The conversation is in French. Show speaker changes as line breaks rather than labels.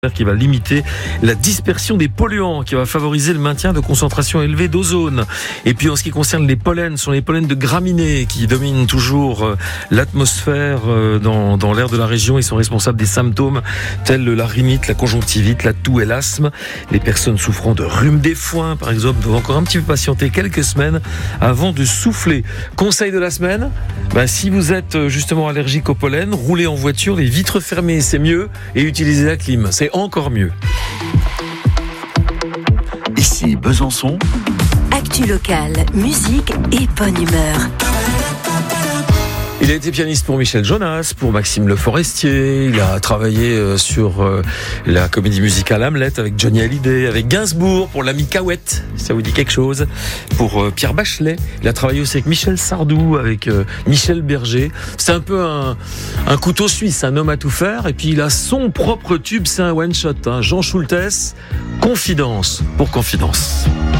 qui va limiter la dispersion des polluants, qui va favoriser le maintien de concentrations élevées d'ozone. Et puis en ce qui concerne les pollens, ce sont les pollens de graminées qui dominent toujours l'atmosphère dans l'air de la région. Ils sont responsables des symptômes tels la rhinite, la conjonctivite, la toux et l'asthme. Les personnes souffrant de rhume des foins, par exemple, doivent encore un petit peu patienter quelques semaines avant de souffler. Conseil de la semaine, si vous êtes justement allergique au pollen, roulez en voiture les vitres fermées, c'est mieux, et utilisez la clim, c'est encore mieux.
Ici Besançon.
Actu locale, musique et bonne humeur.
Il a été pianiste pour Michel Jonas, pour Maxime Le Forestier. Il a travaillé sur la comédie musicale Hamlet avec Johnny Hallyday, avec Gainsbourg pour l'ami Cahouette, si ça vous dit quelque chose, pour Pierre Bachelet. Il a travaillé aussi avec Michel Sardou, avec Michel Berger. C'est un peu un couteau suisse, un homme à tout faire. Et puis il a son propre tube, c'est un one-shot. Jean Schultes, Confidence pour Confidence.